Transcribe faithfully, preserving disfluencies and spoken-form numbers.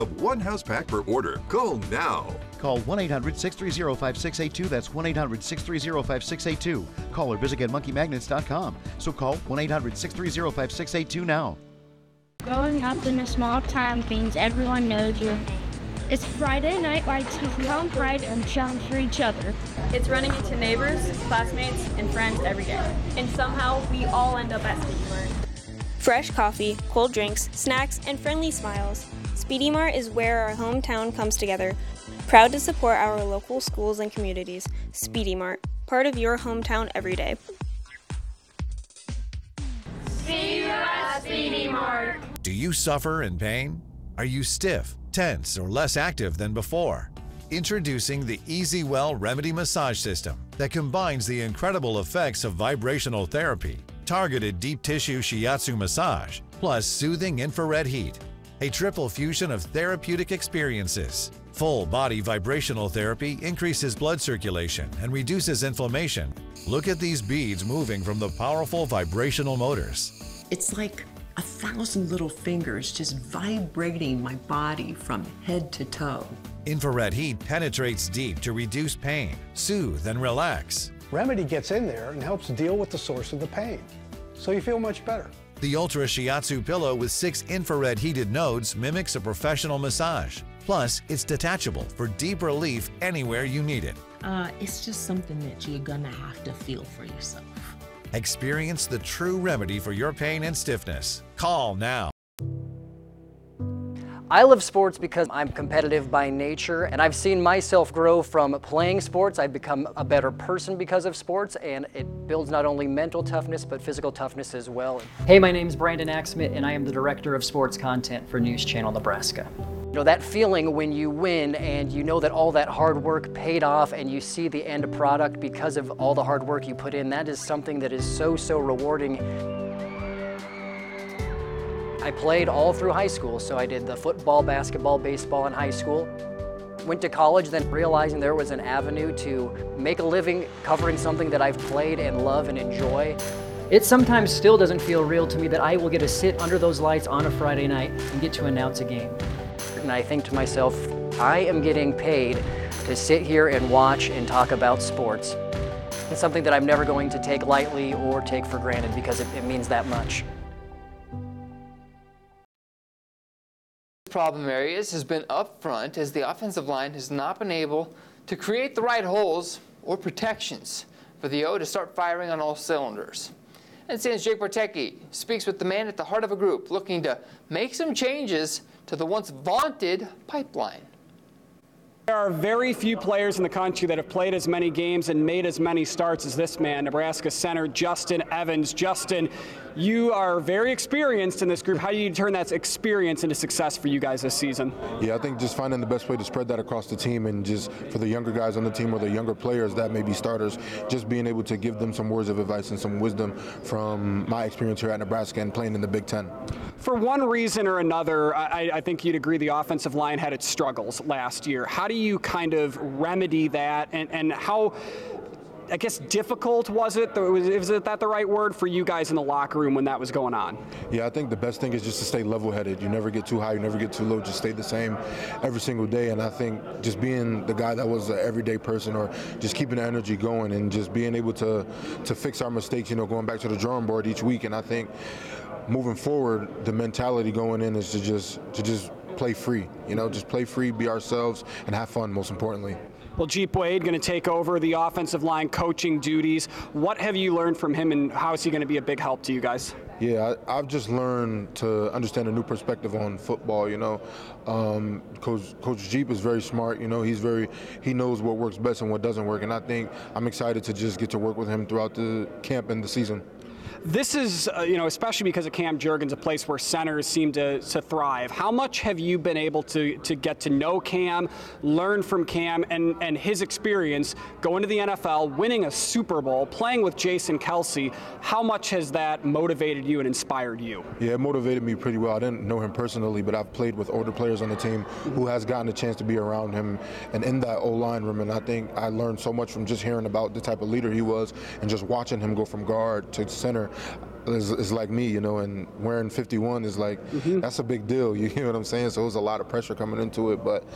of one house pack per order. Call now. Call one eight hundred, six three zero, five six eight two. That's one eight hundred, six three zero, five six eight two. Call or visit get monkey magnets dot com. So call one eight hundred, six three zero, five six eight two now. Growing up in a small town means everyone knows you. It's Friday night lights to come pride and challenge for each other. It's running into neighbors, classmates, and friends every day. And somehow we all end up at Speedy Mart. Fresh coffee, cold drinks, snacks, and friendly smiles. Speedy Mart is where our hometown comes together. Proud to support our local schools and communities. Speedy Mart, part of your hometown every day. See you at Speedy Mart. Do you suffer in pain? Are you stiff, tense, or less active than before? Introducing the EasyWell Remedy Massage System that combines the incredible effects of vibrational therapy, targeted deep tissue shiatsu massage, plus soothing infrared heat. A triple fusion of therapeutic experiences. Full body vibrational therapy increases blood circulation and reduces inflammation. Look at these beads moving from the powerful vibrational motors. It's like a thousand little fingers just vibrating my body from head to toe. Infrared heat penetrates deep to reduce pain, soothe, and relax. Remedy gets in there and helps deal with the source of the pain, so you feel much better. The Ultra Shiatsu pillow with six infrared heated nodes mimics a professional massage. Plus, it's detachable for deep relief anywhere you need it. Uh, it's just something that you're gonna have to feel for yourself. Experience the true remedy for your pain and stiffness. Call now. I love sports because I'm competitive by nature, and I've seen myself grow from playing sports. I've become a better person because of sports, and it builds not only mental toughness, but physical toughness as well. Hey, my name's Brandon Axmit, and I am the Director of Sports Content for News Channel Nebraska. You know, that feeling when you win and you know that all that hard work paid off and you see the end product because of all the hard work you put in, that is something that is so, so rewarding. I played all through high school, so I did the football, basketball, baseball in high school. Went to college, then realizing there was an avenue to make a living covering something that I've played and love and enjoy. It sometimes still doesn't feel real to me that I will get to sit under those lights on a Friday night and get to announce a game. And I think to myself, I am getting paid to sit here and watch and talk about sports. It's something that I'm never going to take lightly or take for granted because it, it means that much. Problem areas has been up front as the offensive line has not been able to create the right holes or protections for the O to start firing on all cylinders. And since Jake Bartecki speaks with the man at the heart of a group looking to make some changes to the once vaunted pipeline. There are very few players in the country that have played as many games and made as many starts as this man, Nebraska center Justin Evans. Justin, you are very experienced in this group. How do you turn that experience into success for you guys this season? Yeah, I think just finding the best way to spread that across the team, and just for the younger guys on the team or the younger players that may be starters, just being able to give them some words of advice and some wisdom from my experience here at Nebraska and playing in the Big Ten. For one reason or another, I, I think you'd agree the offensive line had its struggles last year. How do you kind of remedy that, and, and how, I guess, difficult was it? Was, is it that the right word for you guys in the locker room when that was going on? Yeah, I think the best thing is just to stay level-headed. You never get too high, you never get too low, just stay the same every single day. And I think just being the guy that was an everyday person, or just keeping the energy going and just being able to, to fix our mistakes, you know, going back to the drawing board each week. And I think moving forward, the mentality going in is to just to just play free, you know, just play free, be ourselves, and have fun, most importantly. Well, Jeep Wade going to take over the offensive line coaching duties. What have you learned from him, and how is he going to be a big help to you guys? Yeah, I, I've just learned to understand a new perspective on football, you know. Um, Coach, Coach Jeep is very smart, you know, he's very, he knows what works best and what doesn't work, and I think I'm excited to just get to work with him throughout the camp and the season. This is, uh, you know, especially because of Cam Jurgens, a place where centers seem to, to thrive. How much have you been able to, to get to know Cam, learn from Cam, and, and his experience going to the N F L, winning a Super Bowl, playing with Jason Kelce? How much has that motivated you and inspired you? Yeah, it motivated me pretty well. I didn't know him personally, but I've played with older players on the team who has gotten a chance to be around him and in that O-line room, and I think I learned so much from just hearing about the type of leader he was and just watching him go from guard to center. is, is like me, you know, and wearing fifty-one is like, mm-hmm. that's a big deal, you know what I'm saying? So it was a lot of pressure coming into it, but